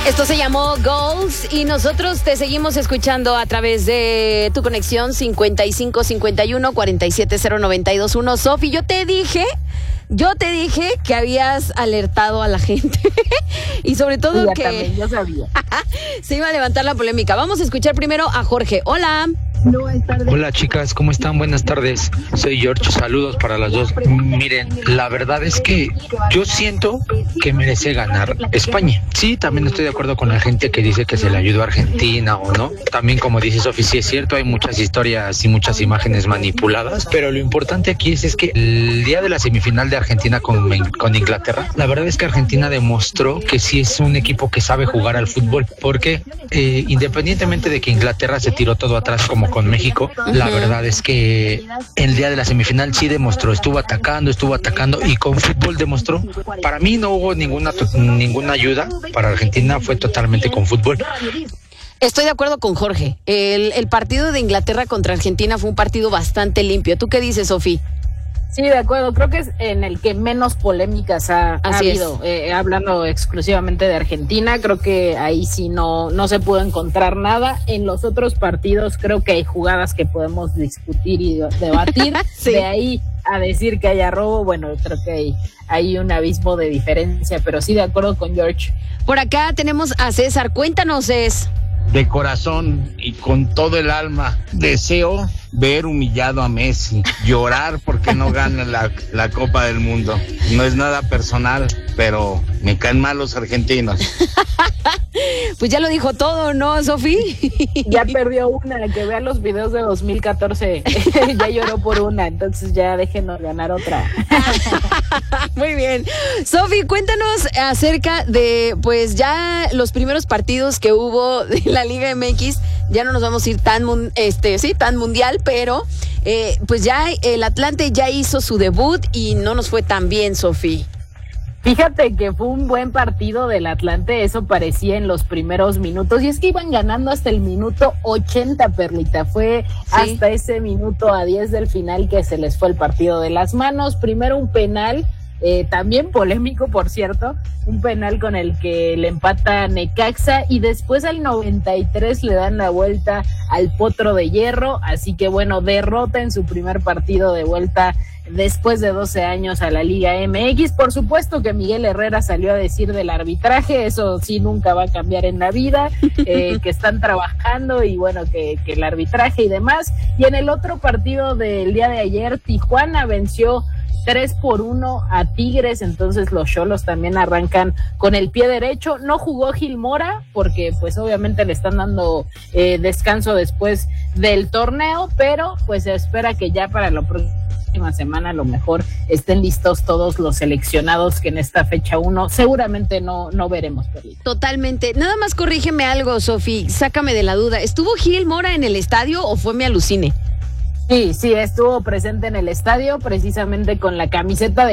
Esto se llamó Goals y nosotros te seguimos escuchando a través de tu conexión 5551-470-921. Sofi, yo te dije que habías alertado a la gente y sobre todo que también, yo sabía. se iba a levantar la polémica. Vamos a escuchar primero a Jorge. Hola. Hola chicas, ¿cómo están? Buenas tardes. Soy George, saludos para las dos. Miren, la verdad es que yo siento que merece ganar España. Sí, también estoy de acuerdo con la gente que dice que se le ayudó a Argentina o no. También, como dice Sofi, sí es cierto, hay muchas historias y muchas imágenes manipuladas, pero lo importante aquí es que el día de la semifinal de Argentina con Inglaterra, la verdad es que Argentina demostró que sí es un equipo que sabe jugar al fútbol, porque independientemente de que Inglaterra se tiró todo atrás como con México, la verdad es que el día de la semifinal sí demostró, estuvo atacando y con fútbol demostró. Para mí no hubo ninguna ayuda para Argentina, fue totalmente con fútbol. Estoy de acuerdo con Jorge. El partido de Inglaterra contra Argentina fue un partido bastante limpio. ¿Tú qué dices, Sofi? Sí, de acuerdo, creo que es en el que menos polémicas ha habido, hablando exclusivamente de Argentina, creo que ahí sí no se pudo encontrar nada. En los otros partidos creo que hay jugadas que podemos discutir y debatir, sí. De ahí a decir que haya robo, bueno, creo que hay un abismo de diferencia, pero sí de acuerdo con George. Por acá tenemos a César, cuéntanos, Cés. De corazón y con todo el alma, deseo ver humillado a Messi, llorar porque no gana la Copa del Mundo. No es nada personal, pero me caen mal los argentinos. Pues ya lo dijo todo, ¿no, Sofi? Ya perdió una, que vean los videos de 2014, ya lloró por una, entonces ya déjenos ganar otra. Muy bien. Sofi, cuéntanos acerca de, pues ya los primeros partidos que hubo de la Liga MX. Ya no nos vamos a ir tan mundial, pero pues ya el Atlante ya hizo su debut y no nos fue tan bien, Sofi. Fíjate que fue un buen partido del Atlante, eso parecía en los primeros minutos, y es que iban ganando hasta el minuto 80, Perlita, fue sí. Hasta ese minuto a 10 del final que se les fue el partido de las manos. Primero un penal, también polémico, por cierto, un penal con el que le empata Necaxa, y después al 93 le dan la vuelta al Potro de Hierro, así que bueno, derrota en su primer partido de vuelta después de 12 años a la Liga MX. Por supuesto que Miguel Herrera salió a decir del arbitraje, eso sí nunca va a cambiar en la vida, que están trabajando y bueno, que el arbitraje y demás. Y en el otro partido del día de ayer, Tijuana venció 3-1 a Tigres, entonces los Xolos también arrancan con el pie derecho. No jugó Gil Mora porque pues obviamente le están dando descanso después del torneo, pero pues se espera que ya para la próxima semana a lo mejor estén listos todos los seleccionados que en esta fecha 1 seguramente no veremos. Perlita. Totalmente. Nada más corrígeme algo, Sofi, sácame de la duda. ¿Estuvo Gil Mora en el estadio o fue mi alucine? Sí, estuvo presente en el estadio precisamente con la camiseta de